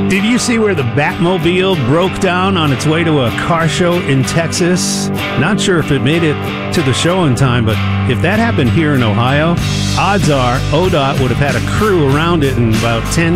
Did you see where the Batmobile broke down on its way to a car show in Texas? Not sure if it made it to the show in time, but if that happened here in Ohio, odds are ODOT would have had a crew around it in about 10,